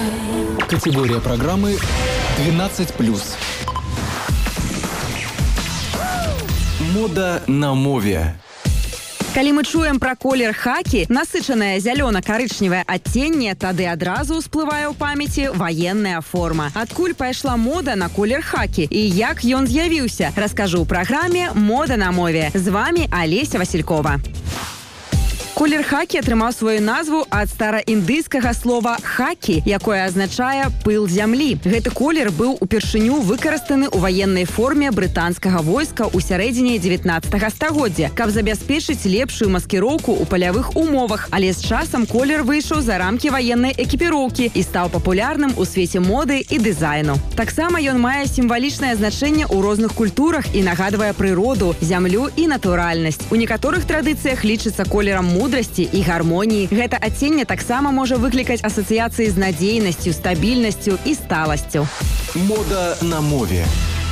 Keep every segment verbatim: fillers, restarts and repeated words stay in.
Категория программы двенадцать плюс. Мода на мове. Калі мы чуем пра колер хакі, насычанае зялёна-карычневае адценне, тады адразу ўсплывае ў памяці ваенная форма. Адкуль пайшла мода на колер хакі і як ён з'явіўся, раскажу ў праграме «Мода на мове». З вами Алеся Василькова. Колер хакі атрымаў сваю назву ад стараіндыйскага слова «хакі», якое азначае «пыл зямлі». Гэты колер быў упершыню выкарыстаны ў ваеннай форме брытанскага войска ў сярэдзіне дзевятнаццатага стагоддзя, каб забяспечыць лепшую маскіроўку ў палявых умовах, але з часам колер выйшаў за рамкі ваеннай экіпіроўкі і стаў папулярным у свеце моды і дызайну. Таксама ён мае сімвалічнае значэнне ў розных культурах і нагадвае прыроду, зямлю і натуральнасць. У некаторых традыцыях лічыцца колерам мудрасці і гармоніі. Гэта адценне таксама можа выклікаць асацыяцыі з надзейнасцю, стабільнасцю і сталасцю. Мода на мове.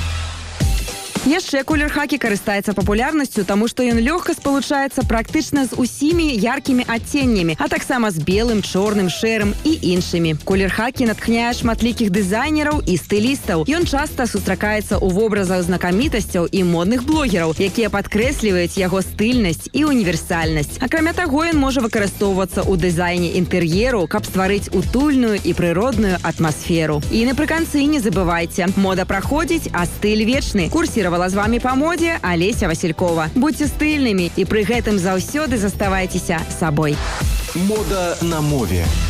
Яшчэ колер хакі карыстаецца папулярнасцю, таму што ён лёгка спалучаецца практычна з усімі яркімі адценнямі, а таксама з белым, чорным, шэрым і іншымі. Колер хакі натхняе шматлікіх дызайнераў і стылістаў. Ён часта сустракаецца ў вобразах знакамітасцяў і модных блогераў, якія падкрэсліваюць яго стыльнасць і універсальнасць. Акрамя таго, ён можа выкарыстоўвацца ў дызайне інтэр'еру, каб стварыць утульную і прыродную атмасферу. І напрыканцы не забывайце, мода праходзіць, а стыль вечны. Курсіравала з вами па модзе Алеся Василькова. Будьце стыльнымі і пры гэтым заўсёды заставайцеся сабой. Мода на мове.